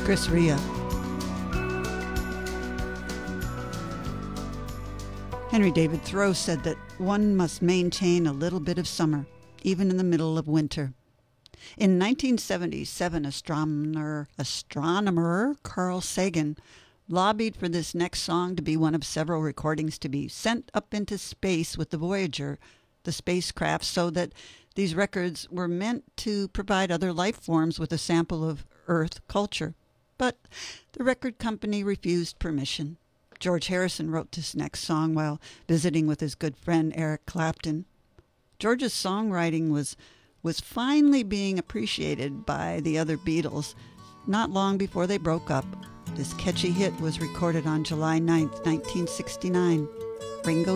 Chris Rea. Henry David Thoreau said that one must maintain a little bit of summer, even in the middle of winter. In 1977, astronomer Carl Sagan lobbied for this next song to be one of several recordings to be sent up into space with the Voyager, the spacecraft, so that these records were meant to provide other life forms with a sample of Earth culture. But the record company refused permission. George Harrison wrote this next song while visiting with his good friend Eric Clapton. George's songwriting was finally being appreciated by the other Beatles not long before they broke up. This catchy hit was recorded on July 9th, 1969. Ringo